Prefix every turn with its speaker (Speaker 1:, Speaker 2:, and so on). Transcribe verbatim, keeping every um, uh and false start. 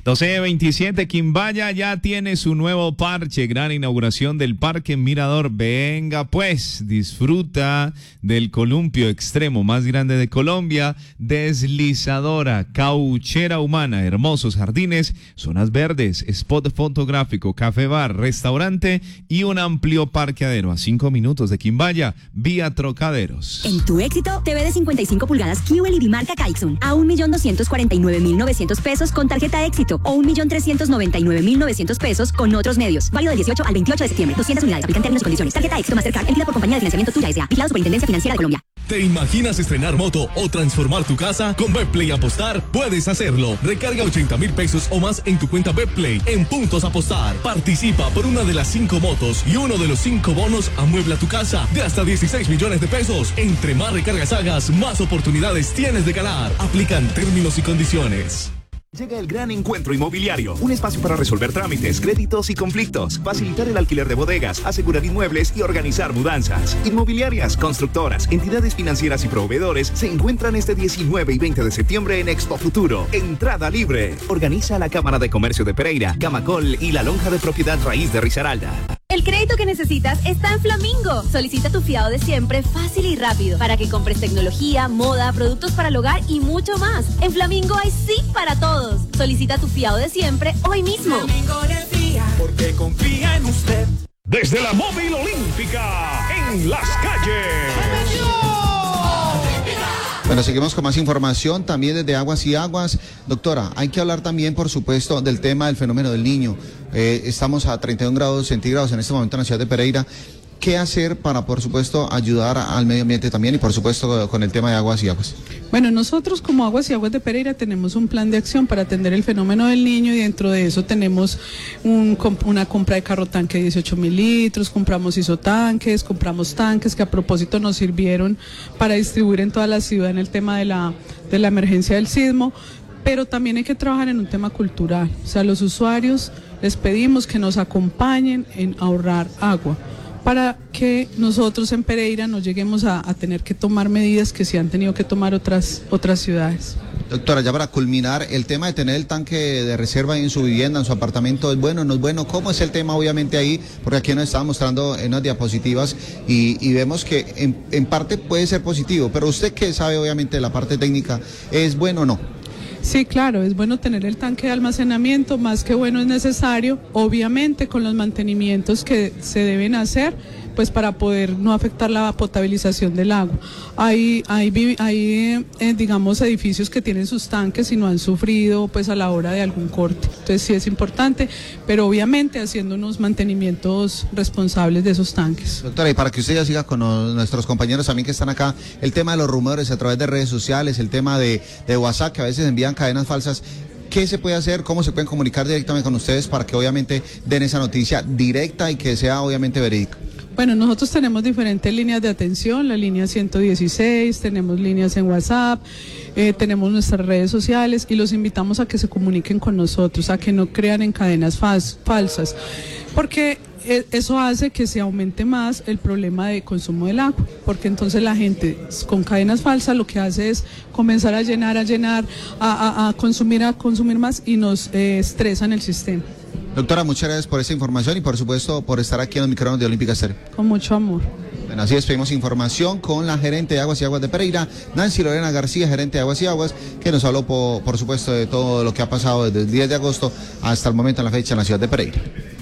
Speaker 1: doce veintisiete, Quimbaya ya tiene su nuevo parche, gran inauguración del Parque Mirador. Venga pues, disfruta del columpio extremo más grande de Colombia, deslizadora, cauchera humana, hermosos jardines, zonas verdes, spot fotográfico, café bar, restaurante y un amplio parqueadero a cinco minutos de Quimbaya, vía Trocaderos.
Speaker 2: En tu éxito, T V de cincuenta y cinco pulgadas Q L E D marca Kaixun a un millón doscientos cuarenta y nueve mil novecientos pesos con tarjeta éxito o un millón trescientos noventa y nueve mil novecientos pesos con otros medios. Válido del dieciocho al veintiocho de septiembre. doscientas unidades. Aplican términos y condiciones. Tarjeta éxito Mastercard emitida por compañía de financiamiento Tuya S A. Vigilado Superintendencia Financiera de Colombia.
Speaker 3: ¿Te imaginas estrenar moto o transformar tu casa? Con Betplay Apostar puedes hacerlo. Recarga ochenta mil pesos o más en tu cuenta Betplay en Puntos Apostar. Participa por una de las cinco motos y uno de los cinco bonos amuebla tu casa de hasta dieciséis millones de pesos. Entre más recargas hagas, más oportunidades tienes de ganar. Aplican términos y condiciones.
Speaker 4: Llega el gran encuentro inmobiliario, un espacio para resolver trámites, créditos y conflictos, facilitar el alquiler de bodegas, asegurar inmuebles y organizar mudanzas. Inmobiliarias, constructoras, entidades financieras y proveedores se encuentran este diecinueve y veinte de septiembre en Expo Futuro. Entrada libre. Organiza la Cámara de Comercio de Pereira, Camacol y la Lonja de Propiedad Raíz de Risaralda.
Speaker 5: El crédito que necesitas está en Flamingo. Solicita tu fiado de siempre fácil y rápido para que compres tecnología, moda, productos para el hogar y mucho más. En Flamingo hay sí para todos. Solicita tu fiado de siempre hoy mismo.
Speaker 6: Flamingo le fía porque confía en usted.
Speaker 7: Desde la Móvil Olímpica, en las calles.
Speaker 8: Bueno, seguimos con más información también desde Aguas y Aguas. Doctora, hay que hablar también, por supuesto, del tema del fenómeno del Niño. Eh, estamos a treinta y un grados centígrados en este momento en la ciudad de Pereira. ¿Qué hacer para, por supuesto, ayudar al medio ambiente también y, por supuesto, con el tema de Aguas y Aguas?
Speaker 9: Bueno, nosotros como Aguas y Aguas de Pereira tenemos un plan de acción para atender el fenómeno del Niño y dentro de eso tenemos un, una compra de carro tanque de dieciocho mil litros, compramos isotanques, compramos tanques que a propósito nos sirvieron para distribuir en toda la ciudad en el tema de la, de la emergencia del sismo, pero también hay que trabajar en un tema cultural. O sea, los usuarios les pedimos que nos acompañen en ahorrar agua, para que nosotros en Pereira no lleguemos a, a tener que tomar medidas que se han tenido que tomar otras, otras ciudades.
Speaker 8: Doctora, ya para culminar, el tema de tener el tanque de reserva en su vivienda, en su apartamento, ¿es bueno o no es bueno? ¿Cómo es el tema obviamente ahí? Porque aquí nos estaba mostrando en unas diapositivas y, y vemos que en, en parte puede ser positivo, pero usted que sabe obviamente de la parte técnica, ¿es bueno o no?
Speaker 9: Sí, claro, es bueno tener el tanque de almacenamiento, más que bueno es necesario, obviamente con los mantenimientos que se deben hacer, pues para poder no afectar la potabilización del agua. Hay, hay, hay eh, digamos, edificios que tienen sus tanques y no han sufrido pues a la hora de algún corte. Entonces sí es importante, pero obviamente haciendo unos mantenimientos responsables de esos tanques.
Speaker 8: Doctora, y para que usted ya siga con los, nuestros compañeros también que están acá, el tema de los rumores a través de redes sociales, el tema de, de WhatsApp, que a veces envían cadenas falsas. ¿Qué se puede hacer? ¿Cómo se pueden comunicar directamente con ustedes para que obviamente den esa noticia directa y que sea obviamente verídica?
Speaker 9: Bueno, nosotros tenemos diferentes líneas de atención, la línea ciento dieciséis, tenemos líneas en WhatsApp, eh, tenemos nuestras redes sociales y los invitamos a que se comuniquen con nosotros, a que no crean en cadenas fals- falsas, porque eh, eso hace que se aumente más el problema de consumo del agua, porque entonces la gente con cadenas falsas lo que hace es comenzar a llenar, a llenar, a, a, a consumir, a consumir más y nos eh, estresan el sistema.
Speaker 8: Doctora, muchas gracias por esta información y por supuesto por estar aquí en los micrófonos de Olímpica Estéreo.
Speaker 9: Con mucho amor.
Speaker 8: Bueno, así despedimos información con la gerente de Aguas y Aguas de Pereira, Nancy Lorena García, gerente de Aguas y Aguas, que nos habló por, por supuesto de todo lo que ha pasado desde el diez de agosto hasta el momento en la fecha en la ciudad de Pereira.